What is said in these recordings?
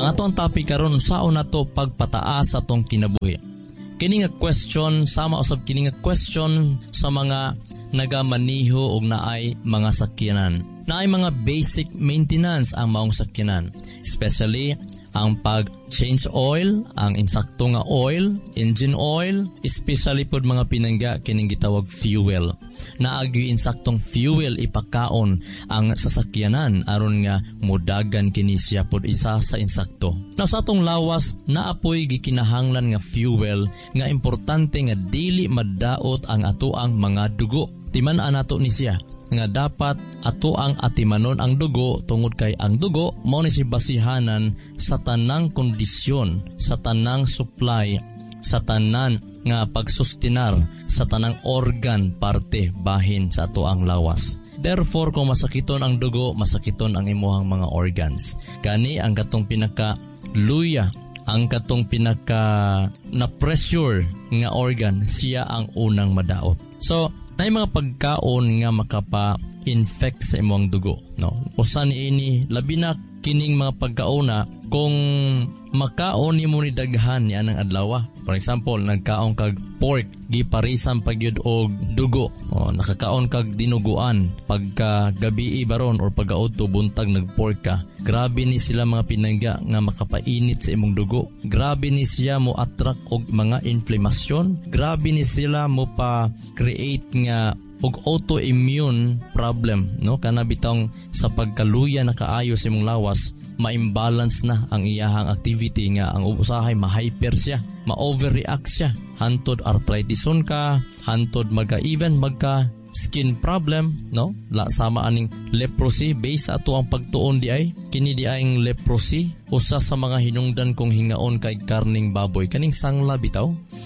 Ang atong topic karon unsaon nato pagpataas atong kinabuhi. Kini nga question sama usab kini nga question sa mga nagamaniho og naay mga sakyanan. Naay mga basic maintenance ang maong sakyanan, especially ang pag-change oil, ang insakto nga oil, engine oil, especially pod mga pinangga kining gitawag fuel. Naagyo insaktong fuel ipakaon ang sasakyanan aron nga mudagan kini siya pod isa sa insakto. Now sa atong lawas naapoy gikinahanglan nga fuel nga importante nga dili madaot ang atoang mga dugo. Timan-an nato ni siya nga dapat ato ang atimanon ang dugo tungod kay ang dugo mao ni si basihanan sa tanang kondisyon, sa tanang supply, sa tanan nga pagsustinar, sa tanang organ parte bahin sa ato ang lawas. Therefore, kung masakiton ang dugo, masakiton ang imuhang mga organs. Gani ang katong pinaka luya, ang katong pinaka na pressure nga organ, siya ang unang madaot. So na mga pagkaon nga makapa-infect sa imong dugo, no? Usa niini labi na kining mga pagkaon na kung makaon nimo ni daghan ni anang adlaw. For example, nagkaon kag pork, giparisan pagyud og dugo. Nakakaon kag dinuguan pagka gabi baron or pagkaudto buntag nagpork ka. Grabe ni sila mga pinangga nga makapainit sa imong dugo. Grabe ni siya mo attract og mga inflammation. Grabe ni sila mo pa create nga og autoimmune problem, no? Kana bitong sa pagkaluya na kaayo sa imong lawas, ma-imbalance na ang iyahang activity nga ang usahay ma-hyper siya, ma-overreact siya, hantod arthritis-on ka, hantod magka-even magka skin problem, no? Sama aning leprosy based ato ang pagtuon di ay kini di ay ang leprosy usa sa mga hinungdan kong hingaon kay karning baboy kaning sangla bitaw.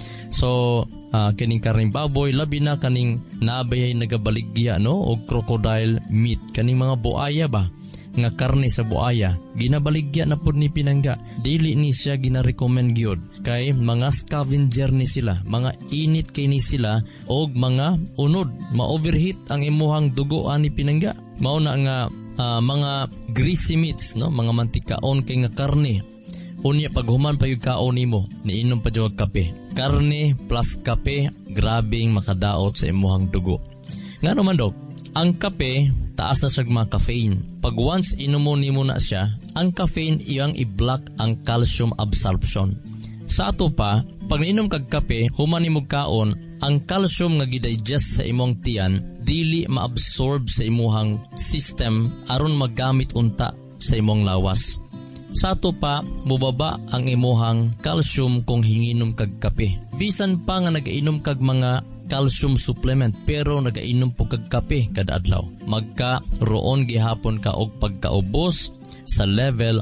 So kining karning baboy labi na kaning naabay nagabaligya, no, og crocodile meat, kaning mga buaya ba nga karne sa buaya ginabaligya na pud ni pinangga. Dili ni siya gina-recommend gyud kay mga scavenger ni sila, mga init kay ni sila og mga unod, ma-overheat ang imuhang dugo ani pinangga. Mao na nga mga greasy meats, no, mga mantikaon kay nga karne. Unya paghuman pa yung kaon nimo, niinom pa jud kape. Karne plus kape, grabing makadaot sa imuhang dugo. Ngano man dok, ang kape taas na siya mga caffeine. Pag once inumo nimo na siya, ang caffeine iyang i-block ang calcium absorption. Sa ato pa, pag niinom kag kape, human nimo kaon, ang calcium nga gidigest sa imong tiyan dili maabsorb sa imuhang system aron magamit unta sa imong lawas. Sa ato pa, mubaba ang imuhang calcium kung hinginom kag kape. Bisan pa nga nagainom kag mga calcium supplement pero nagainom po kag kape kada adlaw, magka roon gihapon ka og pagkaubos sa level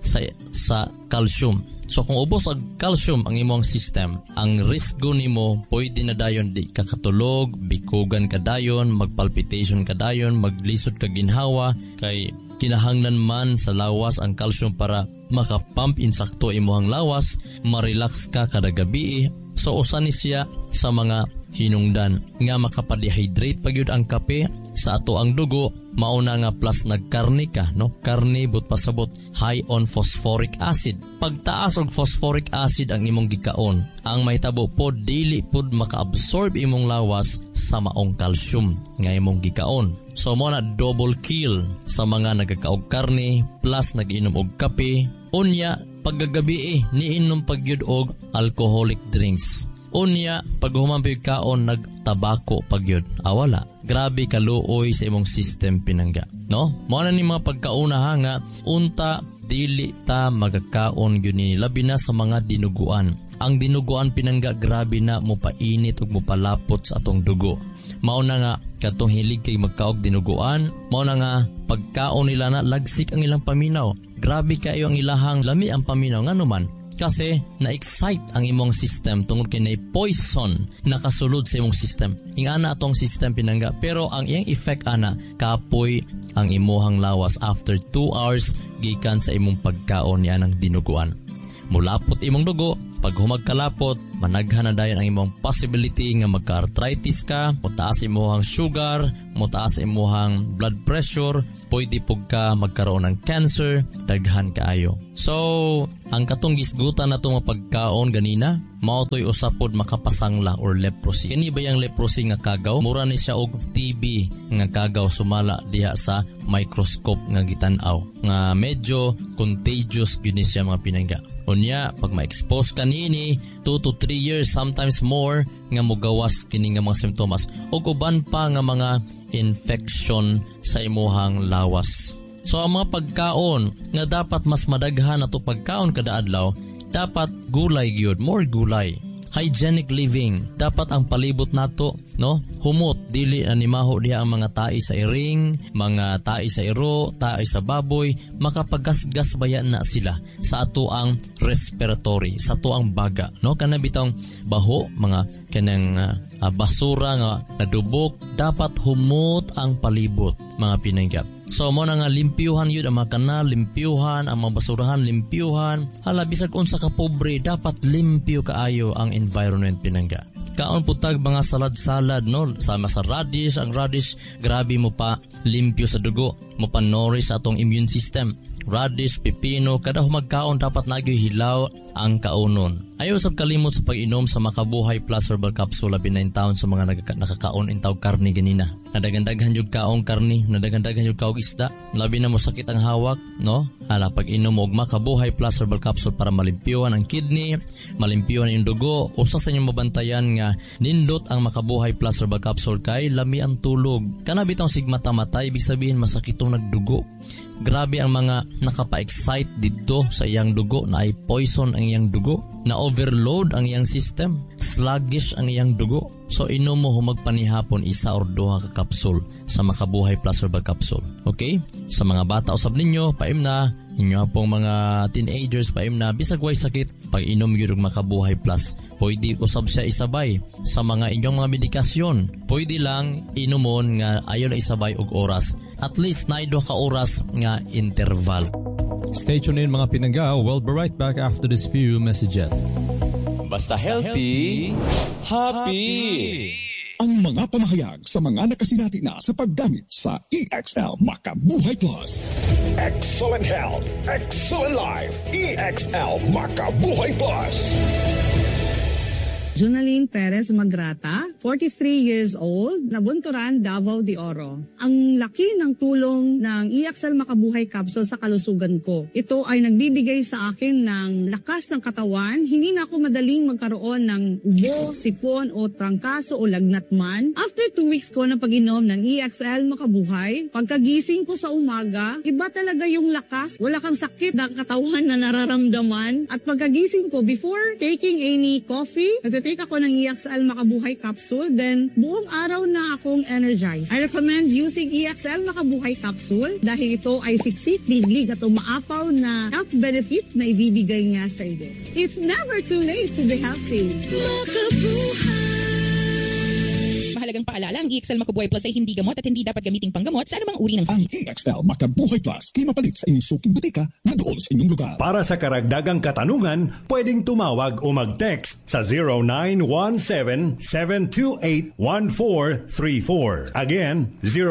sa calcium. So kung ubos ang calcium ang imong system, ang risk nimo pwede na dayon di ka katulog, bikugan ka dayon, magpalpitation ka dayon, maglisod ka ginhawa kay kinahanglan man sa lawas ang calcium para makapump insakto imuhang lawas, ma-relax ka kada gabi. So usa ni siya sa mga hinungdan nga makapa-dehydrate pagyud ang kape sa ato ang dugo. Mauna nga plus nagkarne ka, no? Karne but pasabot high on phosphoric acid. Pagtaas og phosphoric acid ang imong gikaon, ang mahitabo pod dili pod maka-absorb imong lawas sa maong calcium nga imong gikaon. So mo na double kill sa mga nagakaog karne plus nag-inom og kape. Unya paggagabi niinom pagyud og alcoholic drinks. Unya paghuman pag kaon nagtabako pagyud. Wala. Grabe kaluoy sa imong system pinangga, no? Mao na ni mga pagkauna nga unta dili ta magakaon gyud ni labi na sa mga dinuguan. Ang dinuguan pinangga grabe na mo painit ug mo palapot sa atong dugo. Mao na nga katong hilig kay magkaog dinuguan, mao na nga pagkaon nila na lagsik ang ilang paminaw. Grabe kayo ang ilahang lami ang paminaw ngano man. Kasi na-excite ang imong system tungod kay na poison nakasulod sa imong system. Ingana atong system pinangga. Pero ang iyang effect ana, kapoy ang imuhang lawas after 2 hours gikan sa imong pagkaon niya ng dinuguan. Mulapot imong dugo, pag humagkalapot, managhan na dayon ang imong possibility nga magka-arthritis ka, mutaas imong sugar, mutaas imong blood pressure, pwede pug ka magkaroon ng cancer, daghan kaayo. So, ang katong gisgutan na itong mapagkaon ganina, mao to'y usapod makapasangla or leprosy. Kini ba yung leprosy nga kagaw? Mura ni siya og TB nga kagaw sumala diha sa microscope nga gitanaw. Nga medyo contagious gyud siya mga pinangga. Unya, pag ma-expose ka niini, 2 to 3 years, sometimes more, nga mugawas kini nga mga simptomas. O uban pa nga mga infection sa imuhang lawas. So, ang mga pagkaon nga dapat mas madaghan ato pagkaon kada adlaw, dapat gulay gyud, more gulay. Hygienic living, dapat ang palibot nato, no? Humot, dili animaho diha ang mga tae sa iring, mga tae sa iro, tae sa baboy, makapaggasgas bayan na sila sa ato ang respiratory, sa ato ang baga, no? Kana bitong baho, mga kanang basura nga nadubok, dapat humot ang palibot, mga pinanggap. So mo na nga limpyuhan yun ang mga kanal, limpyuhan ang mga basurahan, limpyuhan. Hala, bisag unsa ka pobre, dapat limpyo kaayo ang environment pinangga. Kaon putag mga salad-salad, no? Sama sa radish, ang radish grabe mo pa limpyo sa dugo, mo pa nourish sa atong immune system. Radish, pipino, kada humagkaon dapat nagyoy hilaw ang kaunon. Ayaw sab kalimot sa pag-inom sa Makabuhay Plus Herbal Capsule labi 9 taon sa mga nakakaon intaw karni ganina. Nadagandaghan jud kaong karni, nadagandaghan jud kaog isda. Labi na mo sakit ang hawak, no? Hala, pag-inom og Makabuhay Plus Herbal Capsule para malimpyuhan ang kidney, malimpyuhan ang dugo. Usa sa inyong mabantayan nga nindot ang Makabuhay Plus Herbal Capsule kay lami ang tulog. Kana bitong sigmata-mata, ibig sabihin masakitong nagdugo. Grabe ang mga nakapa-excite dito sa iyang dugo na ay poison ang iyang dugo, na overload ang iyang system, sluggish ang iyang dugo. So inom mo humagpanihapon isa or duha ka kapsul sa Makabuhay Plus Herbal Capsule. Okay? Sa mga bata usab ninyo, paim na, inyo pong mga teenagers, paim na, bisag way sakit, pag inom yun Makabuhay Plus, pwede usab siya isabay sa mga inyong mga medikasyon. Pwede lang inumon nga ayon na isabay og oras. At least na 2 ka oras nga interval. Stay tuned in mga pinangga. We'll be right back after this few messages. Basta healthy, happy! Ang mga pamahayag sa mga nakasinati na sa paggamit sa EXL Makabuhay Plus. Excellent health, excellent life. EXL Makabuhay Plus. Junaline Perez Magrata, 43 years old, Nabunturan, Davao de Oro. Ang laki ng tulong ng EXL Makabuhay Capsule sa kalusugan ko. Ito ay nagbibigay sa akin ng lakas ng katawan. Hindi na ako madaling magkaroon ng ubo, sipon o trangkaso o lagnat man. After 2 weeks ko na pag-inom ng EXL Makabuhay, pagkagising ko sa umaga, iba talaga yung lakas. Wala kang sakit ng katawan na nararamdaman. At pagkagising ko, before taking any coffee, take ako ng EXL Makabuhay Capsule, then buong araw na akong energized. I recommend using EXL Makabuhay Capsule dahil ito ay siksik, liglig at umaapaw na health benefit na ibibigay niya sa iyo. It's never too late to be healthy. Mahalagang paalala, ang EXL Makabuhay Plus ay hindi gamot at hindi dapat gamiting panggamot sa anumang uri ng Ang EXL Makabuhay Plus ay mapalit sa inyong suking butika na doon sa inyong lugar. Para sa karagdagang katanungan, pwedeng tumawag o mag-text sa 0917-728-1434. Again,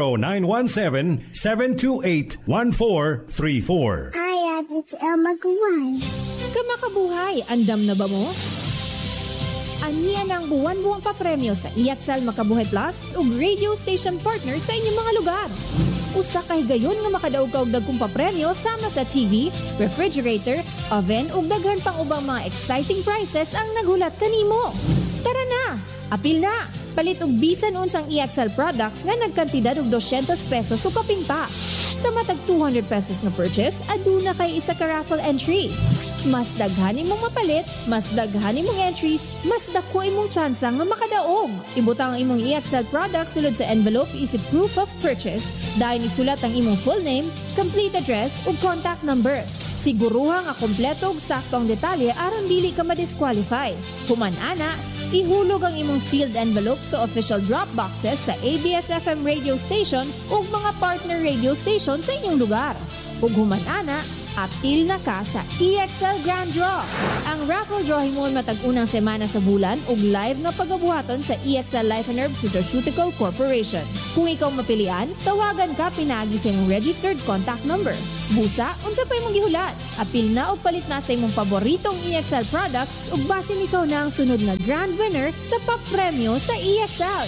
0917-728-1434. Hi, it's El Makabuhay. Kamakabuhay, andam na ba mo? Aniya ng buwan-buwang papremyo sa EXL Makabuhay Plus ug radio station partner sa inyong mga lugar. Usa kay gayon nga makadaog-og dagkong papremyo sama sa TV, refrigerator, oven ug daghan pang ubang mga exciting prizes ang naghulat kanimo. Tara na! Apil na! Palit og bisan unsang EXL products nga nagkantidad og 200 pesos o kaping pa. Sa matag 200 pesos na purchase, aduna kay isa ka raffle entry. Mas daghan imong mapalit, mas daghan imong entries, mas dako imong tsansa nga makadaog. Ibutang ang imong EXL products sulod sa envelope isip proof of purchase. Dahil isulat ang imong full name, complete address ug contact number. Siguruha nga kompleto ug sakto ang detalye aron dili ka ma-disqualify. Human ana, ihulog ang imong sealed envelope sa official drop boxes sa ABS-FM radio station ug mga partner radio station sa inyong lugar. Ug human ana, Apil na ka sa EXL Grand Draw. Ang raffle draw himon matag unang semana sa bulan ug live na pagabuhaton sa EXL Life and Herb Nutraceutical Corporation. Kung ikaw mapilian, tawagan ka pinagi sa imong registered contact number. Busa, unsa pa imong gihulat? Apil na o palit na sa imong paboritong EXL products ug basin ikaw na ang sunod na grand winner sa papremyo sa EXL.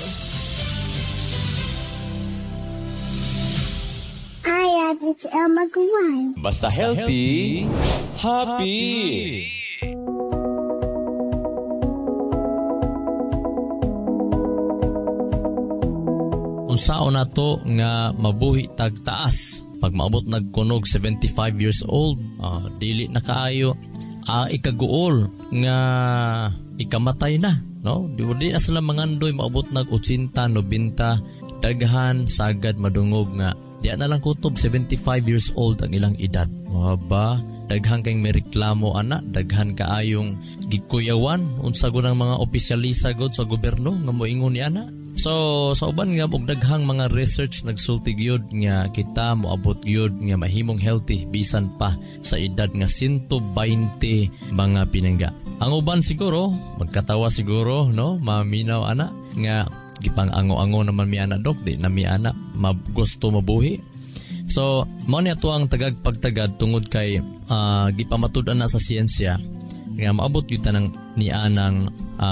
Hi, it's Elma Guay. Basta healthy, happy. Unsaon nato nga mabuhi tagtaas pag maabot nagkunog 75 years old, dili na kaayo ikaguol nga ikamatay na, no? Di na sila mangandoy maabot nag 80, 90, daghan sagad madungog nga di na lang kutob 75 years old ang ilang edad. Ba, daghan kayong may reklamo ana, daghan kaayong gikuyawan unsa gud ang mga opisyalista gud sa gobyerno nga moingon ni ana. So sa uban nga og daghang mga research nagsulti gyud nga kita moabot gyud nga mahimong healthy bisan pa sa edad nga 120 mga pinangga. Ang uban siguro magkatawa siguro, no, maminaw ana nga gipang ango-ango naman mi ana dok, di na mi ana gusto mabuhi. So mao ni ato ang tagag pagtagad tungod kay gipamatud-an na sa siyensya nga maabot gyud tanang ni anang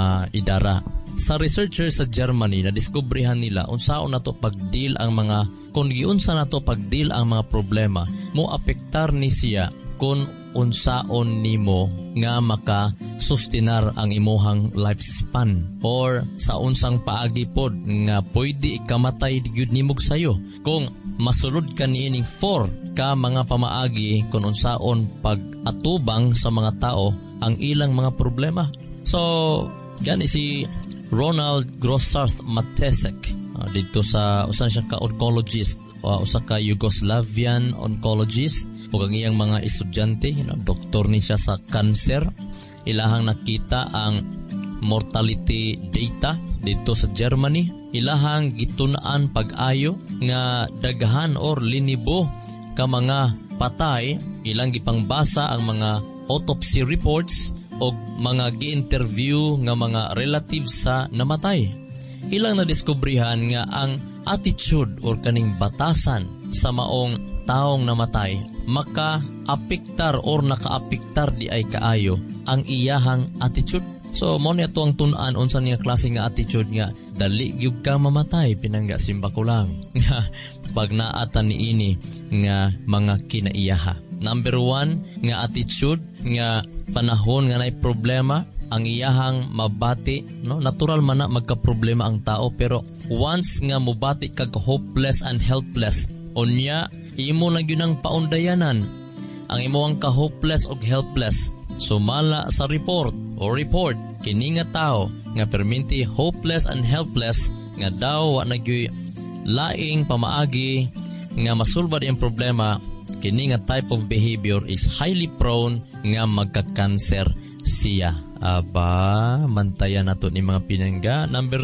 idara. Sa researchers sa Germany na diskubrihan nila unsaon nato pagdeal ang mga kung giunsa nato pagdeal ang mga problema mo apektar ni siya kung unsaon nimo nga maka sustinar ang imuhang lifespan or sa unsang paagi pod nga pwede ikamatay gyud nimog sayo kung masulod ka niining 4 ka mga pamaagi kung unsaon pag-atubang sa mga tao ang ilang mga problema. So gani si Ronald Grossarth Matesek dito sa usan siya ka oncologist usa ka Yugoslavian oncologist ug ang iyang mga estudyante, doktor ni siya sa cancer. Ilahang nakita ang mortality data dito sa Germany. Ilahang gitunaan pag-ayo nga daghan or linibo ka mga patay. Ilang gipangbasa ang mga autopsy reports o mga gi-interview nga mga relatives sa namatay. Ilang nadiskubrihan nga ang attitude or kaning batasan sa maong taong namatay maka-apiktar or naka-apiktar di ay kaayo ang iyahang attitude. So mo ni ato ang tun-an unsa niya klase nga attitude nga dali gyud ka mamatay pinangga simba ko lang pag naatan niini nga mga kinaiyaha. Number 1 nga attitude nga panahon nga nay problema ang iyahang mabati, no? Natural man na magka-problema ang tao pero once nga mobati kag hopeless and helpless unya imo na gyud ang paundayanan ang imong ka-hopeless ug helpless sumala sa report kini nga tao nga perminti hopeless and helpless nga daw wa na gyud laing pamaagi nga masulbad ang problema. Kini nga type of behavior is highly prone nga magka-cancer siya. Aba, mantayan nato ni mga pinangga. Number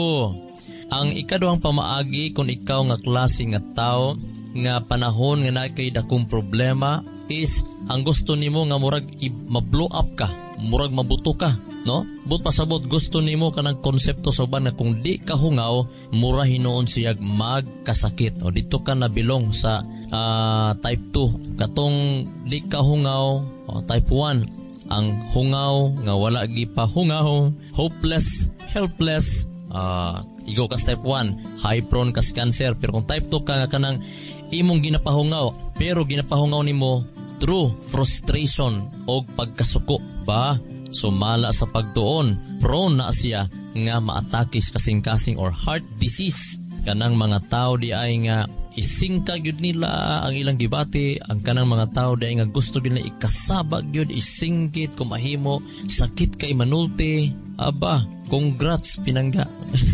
2, ang ikaduhang pamaagi kung ikaw nga klase nga tao nga panahon nga na kay dakong problema is ang gusto nimo nga murag ma-blow up ka, murag mabuto ka, no? But pasabot gusto nimo kanang konsepto sa uban nga kung di ka hungaw, mura hinuon siya magkasakit. O dito ka nabilong sa type 2. Katong di ka hungaw, type 1. Ang hungaw nga wala gi pa hungaw, hopeless, helpless, ikaw ka type 1, high prone ka sa cancer. Pero kung type 2 ka nga kanang imong ginapahungaw, pero ginapahungaw nimo through frustration o pagkasuko ba, sumala sa pagtuon, prone na siya nga maatakis kasing-kasing or heart disease. Kanang mga tao di ay nga isingka gyud nila ang ilang gibati, ang kanang mga tao di ay nga gusto nila ikasabag gyud, isingkit kung mahimo, sakit kay manulti. Aba, congrats pinangga.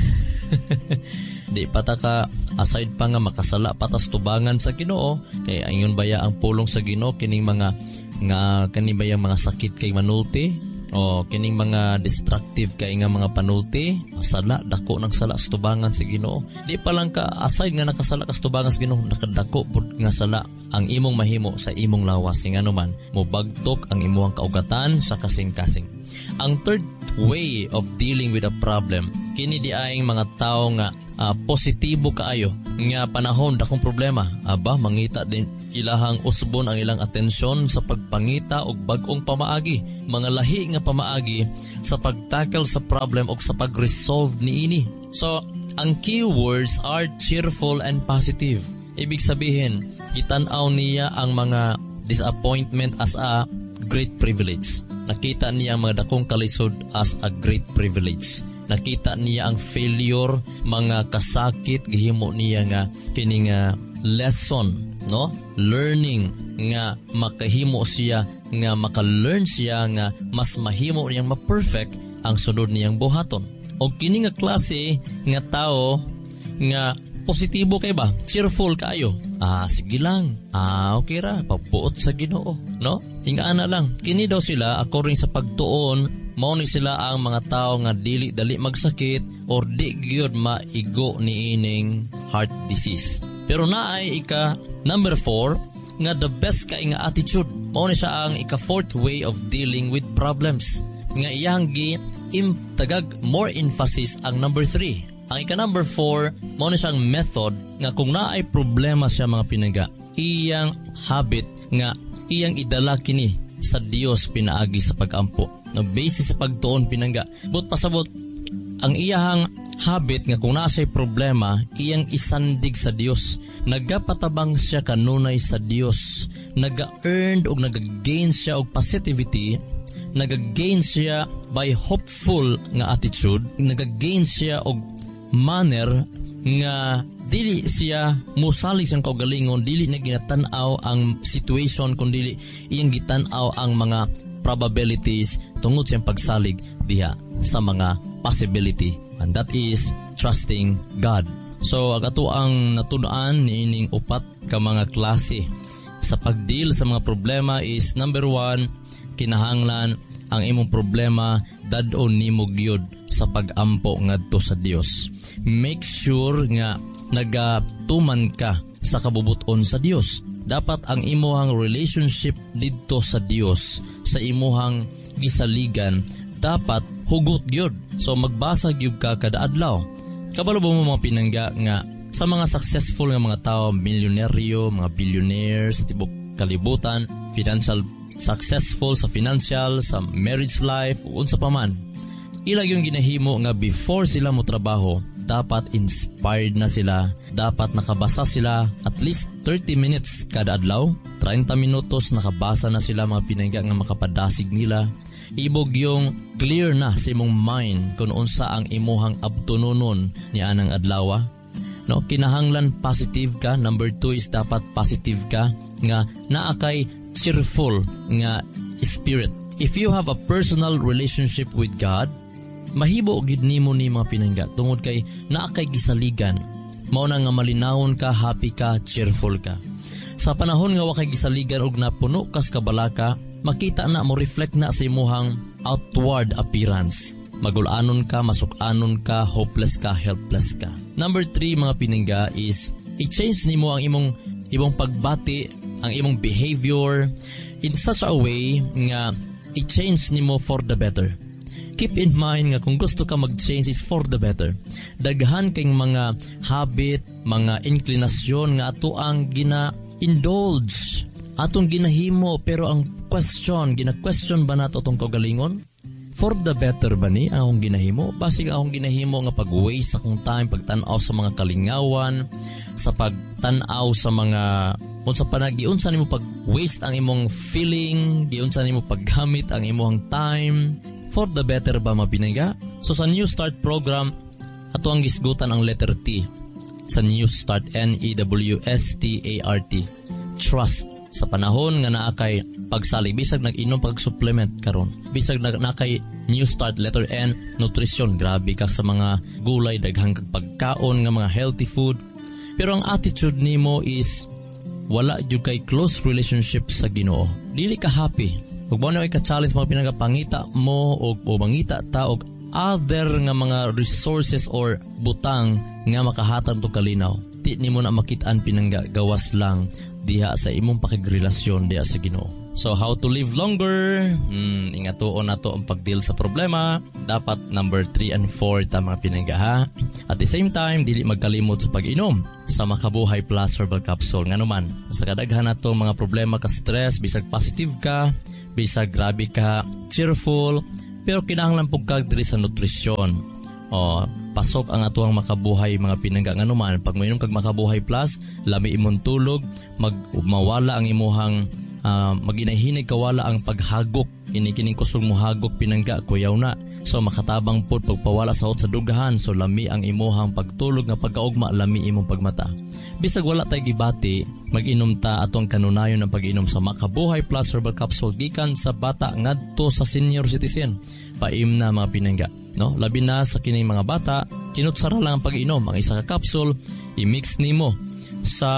Di pata ka aside pa nga makasala patas tubangan sa Ginoo kay ayon baya ang pulong sa Ginoo kining mga nga kani bayang mga sakit kay manulti. O kining mga destructive kay nga mga panulti, sala dako ng sala sa tubangan sa Ginoo. Di pa lang ka aside nga nakasala ka sa tubangan sa Ginoo, nakadako pud nga sala ang imong mahimo sa imong lawas kay nganuman mobagtok ang imong kaugatan sa kasing-kasing. Ang third way of dealing with a problem, kini di aing mga tao nga positibo kaayo nga panahon dakong problema, mangita din ilahang usbon ang ilang atensyon sa pagpangita og bag-ong pamaagi, mga lahi nga pamaagi sa pagtackle sa problem o sa pag-resolve niini. So, ang keywords are cheerful and positive. Ibig sabihin, gitan-aw niya ang mga disappointment as a great privilege. Nakita niya ang mga dakong kalisod as a great privilege. Nakita niya ang failure, mga kasakit, gihimo niya nga kining lesson, no? Learning nga makahimo siya, nga maka-learn siya nga mas mahimo niyang ma-perfect ang sunod niyang buhaton. O kini nga klase nga tao nga positibo kay ba? Cheerful kayo. Sige lang. Okay ra, pagbuot sa Ginoo, no? Ingana lang. Kini daw sila according sa pagtuon, mao ni sila ang mga tao nga dili dali magsakit or di gyud maigo niining heart disease. Pero naay number 4 nga the best kay nga attitude. Mao ni siya ang fourth way of dealing with problems. Nga iyang tagag more emphasis ang number 3. Ang number 4, mao ni siyang method nga kung naay problema siya mga pinaga, iyang habit nga iyang idala kini sa Dios pinaagi sa pagampo. Na basis sa pagtuon pinangga. But pasabot, ang iyang habit nga kung nasa'y problema, iyang isandig sa Dios. Nagapatabang siya kanunay sa Dios. Naga-earned o naga-gain siya og positivity. Naga-gain siya by hopeful nga attitude. Naga-gain siya og manner nga dili siya musalig siyang kaugalingon, dili na ginatanaw ang situation, kundi iyang gitanaw ang mga probabilities tungod siyang pagsalig diha sa mga possibility, and that is trusting God. So agato ang natun-an niining upat ka mga klase sa pagdeal sa mga problema is number 1, kinahanglan ang imong problema dad-on nimo gyud sa pagampo ngadto sa Dios. Make sure nga nagatuman ka sa kabubuton sa Dios. Dapat ang imuhang relationship didto sa Dios, sa imuhang gisaligan, dapat hugot gyud. So magbasa gyud ka kada adlaw. Kabalo ba mo mga pinangga nga sa mga successful nga mga tao, milyonaryo, mga billionaires sa tibok kalibutan, financial successful sa financial, sa marriage life, unsa pa man. Ilag yung ginahimo nga before sila mo trabaho, dapat inspired na sila, dapat nakabasa sila at least 30 minutes kada adlaw, 30 minutos nakabasa na sila mga pinangga nga makapadasig nila. Ibog yung clear na sa imong mind kung unsa ang imuhang abtunonon ni anang adlaw. No, kinahanglan positive ka. Number 2 is dapat positive ka nga naakay cheerful nga spirit. If you have a personal relationship with God, mahibo gid nimo ni mga pinangga tungod kay naa kay gisaligan. Mao na nga malinawon ka, happy ka, cheerful ka. Sa panahon nga wa kay gisaligan og napuno kas kabalaka, makita na mo reflect na sa imuhang outward appearance. Magulanon ka, masukanon ka, hopeless ka, helpless ka. Number 3 mga pinangga is i-change nimo ang imong pagbati, ang imong behavior in such a way nga i-change nimo for the better. Keep in mind nga kung gusto ka mag-change is for the better. Daghan kayong mga habit, mga inclinasyon nga ato ang gina-indulge, atong ginahimo, pero ang gina-question ba nato itong kagalingon? For the better ba ni akong ginahimo? Basig akong ginahimo nga pag-waste akong time, pagtanaw sa mga kalingawan, sa pagtanaw sa mga giunsa nimo pag-waste ang imong feeling, giunsa nimo paggamit ang imong time. For the better ba mapinangga? So sa New Start program, ato ang gisgutan ang letter T. Sa New Start, N-E-W-S-T-A-R-T. Trust. Sa panahon nga naa kay pagsalig, bisag nag-inom pag-supplement karon. Bisag na kay New Start, letter N, nutrition. Grabe ka sa mga gulay, daghang pagkaon nga mga healthy food. Pero ang attitude nimo is wala jud kay close relationship sa Ginoo. Dili ka happy. Ug mao na ka-challenge mga pinagapangita mo o mangita ta og other nga mga resources or butang nga makahatag to kalinaw. Di nimo na makit-an pinanggagawas lang diha sa imong pakigrelasyon diha sa Ginoo. So how to live longer? Ingatuon nato ang pagdeal sa problema. Dapat number 3 and 4 ta mga pinangga ha. At the same time, dili magkalimot sa pag-inom sa Makabuhay Plus Herbal Capsule. Nga naman, sa kadaghan nato mga problema ka stress, bisag positive ka, bisag grabe ka, cheerful, pero kinahanglan pug kag diri sa nutrisyon. Pasok ang atuang Makabuhay mga pinangga. Nga naman, pag moinom kag Makabuhay Plus, lami imong tulog, mawala ang imuhang maginahinig kawala ang paghagok kining kusog mo hagok pinangga kuyaw na. So makatabang pud pagpawala sa hot sa dugahan, so lami ang imuhang pagtulog nga pagkaugma, lami imong pagmata. Bisag wala tay gibati, mag-inom ta atong kanunayon ng pag-inom sa Makabuhay Plus Herbal Capsule gikan sa bata ngadto sa senior citizen. Paim na mga pinangga, no? Labi na sa kining mga bata, kinutsara lang ang pag-inom. Ang isa ka capsule, i-mix nimo sa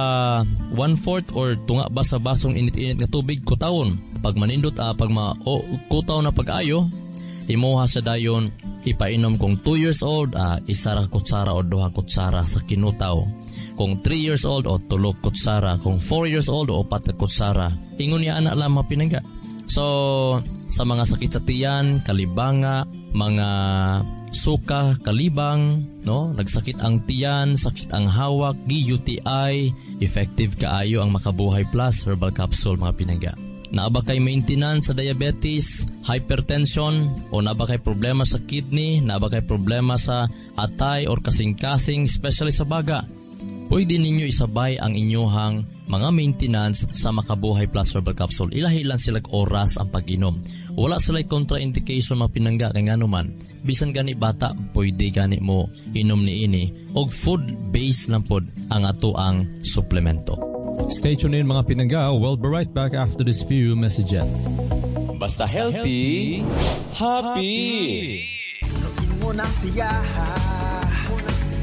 1/4 or tunga ba sa basong init-init nga tubig kutawon. Pag manindot pag kutaw na pag-ayo, imuha sa dayon ipainom kung 2 years old, isa ra kutsara o 2 kutsara sa kinutaw. Kung 3 years old o 3 kutsara, kung 4 years old o 4 kutsara. Ingon niya anak lang mapinangga. So sa mga sakit sa tiyan, kalibanga, mga suka, kalibang, no? Nagsakit ang tiyan, sakit ang hawak, UTI, effective kaayo ang Makabuhay Plus Herbal Capsule mga pinangga. Naaba kay maintenance sa diabetes, hypertension, o naaba kay problema sa kidney, naaba kay problema sa atay or kasing-kasing, especially sa baga. Pwede ninyo isabay ang inyong mga maintenance sa Makabuhay Plus Herbal Capsule. Ilahi lang sila oras ang pag-inom. Wala sila contraindication mga pinangga kay nganuman. Bisan gani bata, pwede gani mo inom ni ini. Og food-based lang pod ang ato ang suplemento. Stay tuned in mga pinangga. We'll be right back after this few messages. Basta healthy, happy. Inuin mo ng siyaha,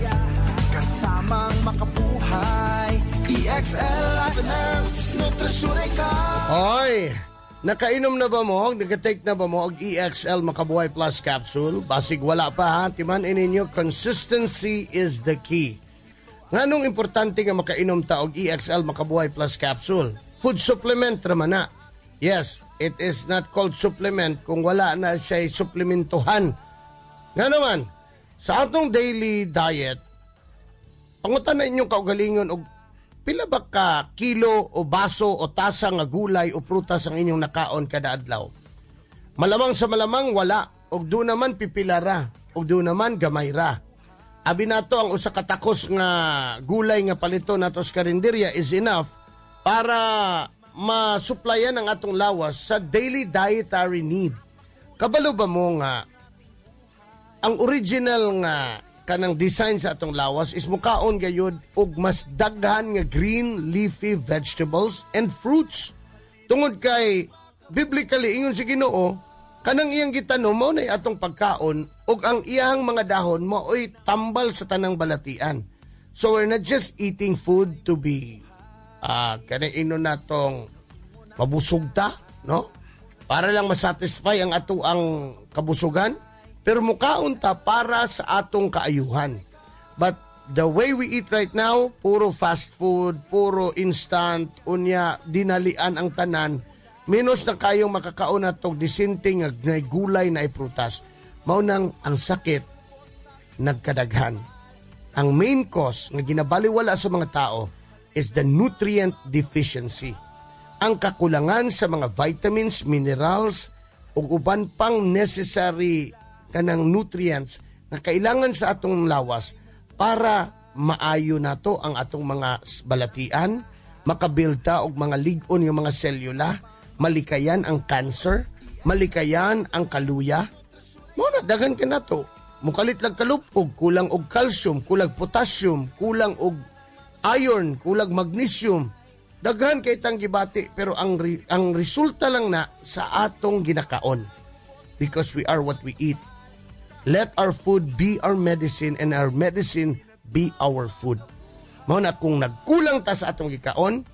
kasamang makabuhay. EXL Life and Herbs Nutrisyon ka. Hoy! Nakainom na ba mo? Nag-take na ba mo og EXL Makabuhay Plus Capsule? Basig wala pa ha. Timan ininyo, consistency is the key. Nganong importante nga makainom ta og EXL Makabuhay Plus Capsule? Food supplement raman na. Yes, it is not called supplement kung wala na siya suplementuhan. Nga naman, sa atong daily diet, pangutan na inyong kaugalingon og pila ba ka kilo o baso o tasa nga gulay o prutas ang inyong nakaon kada adlaw? Malamang sa malamang wala, og do naman pipilara, og do naman gamay ra. Abi nato ang usa ka takos nga gulay nga palito nato sa karinderya is enough para masuplayan ang atong lawas sa daily dietary need. Kabalo ba mo nga ang original nga kanang design sa atong lawas is mukaon gayud og mas daghan nga green leafy vegetables and fruits. Tungod kay biblically ingon si Ginoo, kanang iyang gitanom mao nay atong pagkaon ug ang iyang mga dahon maoy tambal sa tanang balatian. So we're not just eating food to be kanang inon natong mabusog ta, no? Para lang masatisfy ang ato ang kabusugan. Pero mukaon ta para sa atong kaayuhan. But the way we eat right now, puro fast food, puro instant, unya dinalian ang tanan, minus na kayong makakaon atong disinting na gulay na iprutas. Maunang ang sakit, nagkadaghan. Ang main cause na ginabaliwala sa mga tao is the nutrient deficiency. Ang kakulangan sa mga vitamins, minerals, ug uban pang necessary kanang nutrients na kailangan sa atong lawas para maayo nato ang atong mga balatian, makabilta og mga lig-on yung mga selula, malikayan ang cancer, malikayan ang kaluya. Muna daghan ka nato. Mukalit lang kalupog, kulang og calcium, kulang potassium, kulang og iron, kulang magnesium. Daghan kay tang gibati pero ang resulta lang na sa atong ginakaon. Because we are what we eat. Let our food be our medicine and our medicine be our food. Mao na kung nagkulang ta sa atong gikaon,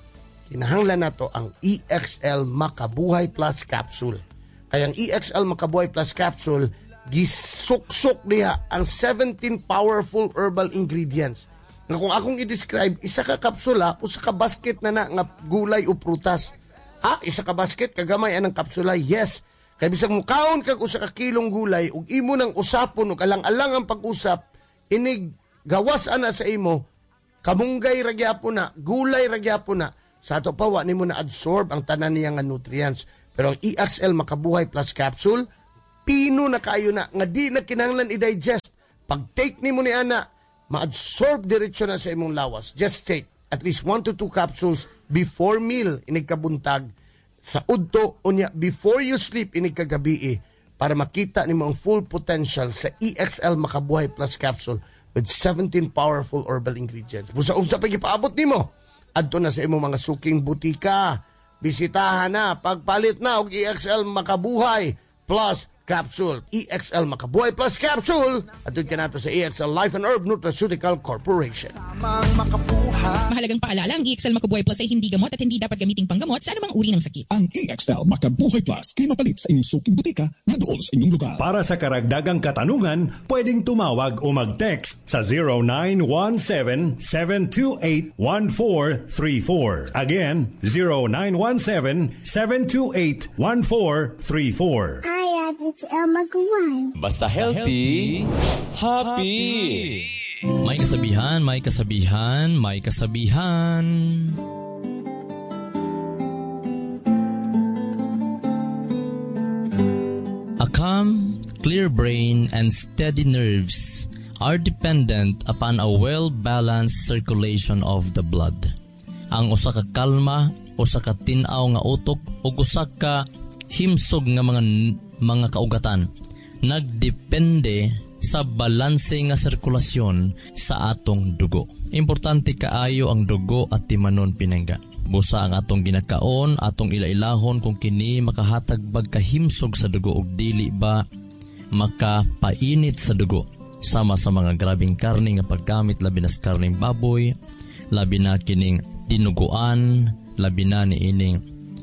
kinahanglan nato ang EXL Makabuhay Plus Capsule. Kaya ang EXL Makabuhay Plus Capsule, gisuksok diha ang 17 powerful herbal ingredients. Nga kung akong i-describe, isa ka kapsula o sa ka basket na nga gulay o prutas. Isa ka basket, kagamay anang kapsula, yes. Kaya bisang mukaon kag usa ka kilong gulay ug imo nang usapon ug alang-alang ang pag-usap, inig gawas ana sa imo, kamunggay ra gyapon na, gulay ra gyapon na. Sa ato pa wa nimo na absorb ang tanan niya nga nutrients. Pero ang EXL Makabuhay Plus Capsule, pino na kayo na nga di na kinahanglan i-digest. Pag take nimo ni ana, ma-absorb diretso na sa imong lawas. Just take at least 1 to 2 capsules before meal inig kabuntag. Sa udto unya before you sleep inig kagabi para makita nimo ang full potential sa EXL Makabuhay Plus Capsule with 17 powerful herbal ingredients. Busa-usa pa gipaabot nimo adto na sa imong mga suking butika. Bisitahan na, pagpalit na og EXL Makabuhay Plus Capsule. EXL Makabuhay Plus Capsule. Adto ka nato sa EXL Life and Herb Nutraceutical Corporation. Mahalagang paalala, ang EXL Makabuhay Plus ay hindi gamot at hindi dapat gamiting panggamot sa anumang uri ng sakit. Ang EXL Makabuhay Plus kay mapalit sa inyong suking butika na dool sa inyong lugar. Para sa karagdagang katanungan, pwedeng tumawag o mag-text sa 0917-728-1434. Again, 0917-728-1434. Hi, EXL Makabuhay. Basta healthy, happy. May kasabihan, may kasabihan, may kasabihan. A calm, clear brain and steady nerves are dependent upon a well-balanced circulation of the blood. Ang usa ka kalma, usa ka tin-aw nga utok, ug usa ka himsog nga mga kaugatan nagdepende sa balanse nga sirkulasyon sa atong dugo. Importante kaayo ang dugo at timanon pinangga. Busa ang atong ginakaon, atong ilailahon kung kini makahatag bagkahimsog sa dugo ug dili ba makapainit sa dugo. Sama sa mga grabing karne nga paggamit, labi na sa karning baboy, labi na kining dinuguan, labi na ni ining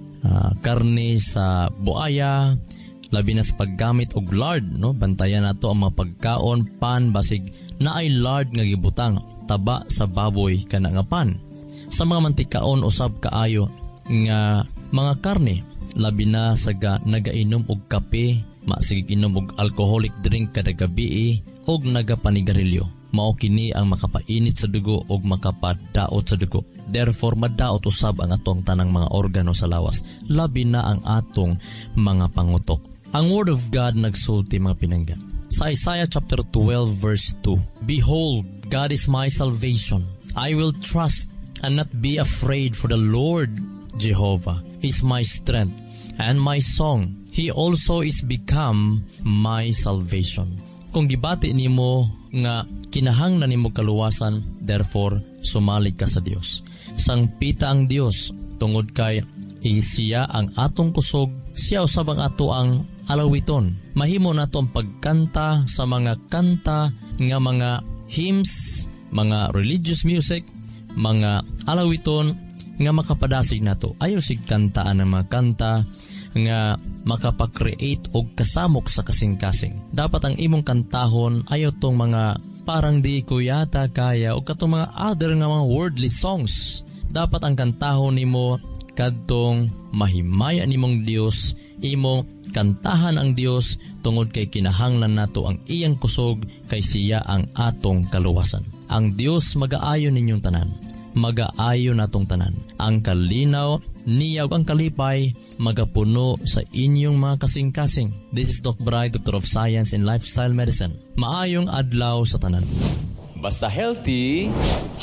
karne sa buaya, labi na sa paggamit og lard, no? Bantayan nato ang mga pagkaon, pan, basig na ay lard nga gibutang, taba sa baboy kana nga pan. Sa mga mantikaon usab kaayo nga mga karne, labi na sa nagainom og kape, masig inom og alcoholic drink kada gabi og nagapanigarilyo. Mao kini ang makapainit sa dugo og makapadaot sa dugo. Therefore, madaot usab ang atong tanang mga organo sa lawas, labi na ang atong mga pangutok. Ang Word of God nagsulti mga pinangga. Sa Isaiah chapter 12 verse 2, Behold, God is my salvation. I will trust and not be afraid, for the Lord Jehovah is my strength and my song. He also is become my salvation. Kung gibati nimo nga kinahanglan nimo kaluwasan, therefore sumalig ka sa Dios. Sangpita ang Dios tungod kay siya ang atong kusog, siya usab ang ato ang alawiton. Mahimo nato ang pagkanta sa mga kanta nga mga hymns, mga religious music, mga alawiton nga makapadasig nato. Ayaw sig kantaan ng mga kanta nga makapag-create og kasamok sa kasing-kasing. Dapat ang imong kantahon ayaw tong mga parang di ko yata kaya o katong mga other nga mga worldly songs. Dapat ang kantahon nimo kadtong mahimaya nimong Dios, imong kantahan ang Dios tungod kay kinahanglan nato ang iyang kusog kay siya ang atong kaluwasan. Ang Dios magaayon ninyong tanan, magaayon natong tanan. Ang kalinaw niya ug ang kalipay magapuno sa inyong mga kasing-kasing. This is Doc Bry, Doctor of Science in Lifestyle Medicine. Maayong adlaw sa tanan. Basta healthy,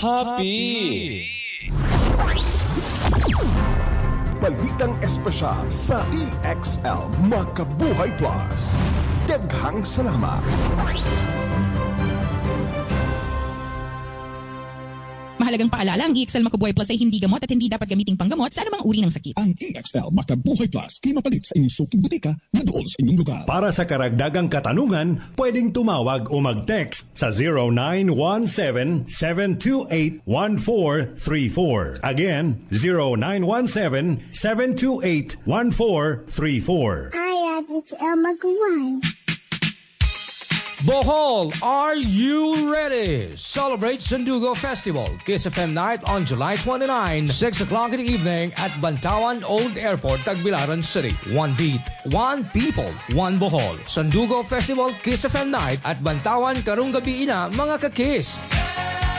happy. Balitang espesyal sa EXL Makabuhay Plus. Daghang salamat. Mahalagang paalala, ang EXL Macabuhay Plus ay hindi gamot at hindi dapat gamiting panggamot sa anumang uri ng sakit. Ang EXL Macabuhay Plus, kimapalit sa inyong suking butika na doon sa inyong lugar. Para sa karagdagang katanungan, pwedeng tumawag o mag-text sa 0917-728-1434. Again, 0917-728-1434. Hi, it's Elma Gawai. Bohol, are you ready? Celebrate Sandugo Festival, Kiss FM Night on July 29, 6 o'clock in the evening at Bantawan Old Airport, Tagbilaran City. One beat, one people, one Bohol. Sandugo Festival, Kiss FM Night at Bantawan Karong Gabi Ina, mga ka-kiss.